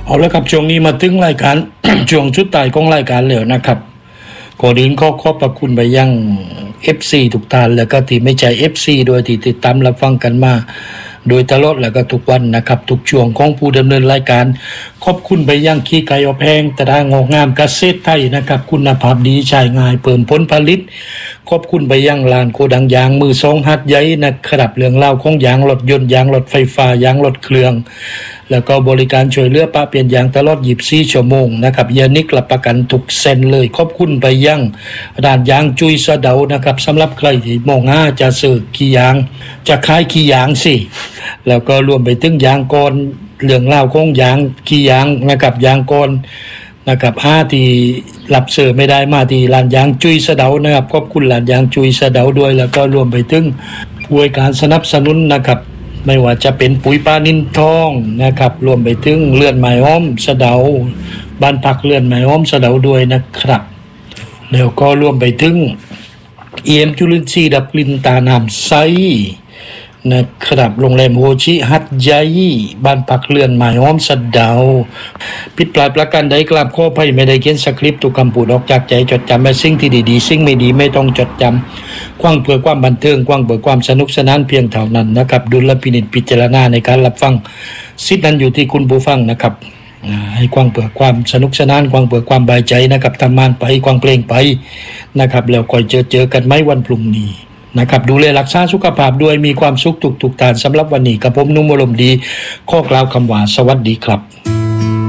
เอาละครับช่วงนี้มาถึงรายการ ช่วงชุดตายของรายการแล้วนะครับก่อนอื่นขอบพระคุณไปยัง FC ทุกท่านแล้วก็ที่ไม่ใช่ FC โดยที่ติดตามรับฟังกันมาโดยตลอดแล้วก็ทุกวันนะครับทุกช่วงของผู้ดำเนินรายการขอบคุณไปยังขี้ไก่อบแห้งตรางอกงามเกษตรไทยนะครับคุณภาพดีใช้ง่ายเพิ่มผลผลิตขอบคุณไปยังร้านโกดังยางมือสองหัดใหญ่นะครับเรื่องเล่าของยางรถยนต์ยางรถไฟฟ้ายางรถเครื่องแล้วก็บริการช่วยเหลือป้าเปลี่ยนยางตลอด24ชั่วโมงนะครับยานิกรับประกันทุกเส้นเลยขอบคุณไปยังร้านยางจุยสะเดานะครับสำหรับใครที่มองหาจะซื้อขี้ยางจะขายขี้ยางสิแล้วก็รวมไปถึงยางก้อนเรื่องเล่าของยางขี้ยางนะครับยางก้อนนะครับที่รับซื้อไม่ได้มาที่ร้านยางจุยสะเดานะครับขอบคุณร้านยางจุยสะเดาด้วยแล้วก็รวมไปถึงผู้ให้การสนับสนุนนะครับไม่ว่าจะเป็นปุ๋ยปลานินทองนะครับรวมไปถึงเลื่อนไม้อ้อมสะเดาบ้านพักเลื่อนไม้อ้อมสะเดาด้วยนะครับแล้วก็รวมไปถึงจุลินทรีย์ดับกลิ่นตาน้ำใสนะครับโรงแรมโฮชิฮัตใหญ่บ้านพักเรือนหมายอ้อมสะเดาผิดพลาดประการใดกราบขออภัยไม่ได้เขียนสคริปต์ทุกคำพูดออกจากใจจดจำแต่สิ่งที่ดีๆสิ่งไม่ดีไม่ต้องจดจำกว้างเพื่อความบันเทิงกว้างเพื่อความสนุกสนานเพียงเท่านั้นนะครับดุลพินิจพิจารณาในการรับฟังสิทธินั้นอยู่ที่คุณผู้ฟังนะครับให้กว้างเพื่อความสนุกสนานกว้างเพื่อความบายใจนะครับทำงานไปกว้างเพลงไปนะครับแล้วค่อยเจอกันไหมวันพรุ่งนี้นะครับดูแลรักษาสุขภาพด้วยมีความสุขทุกท่านสำหรับวันนี้กับผมนุ่มอารมณ์ดีขอกล่าวคำว่าสวัสดีครับ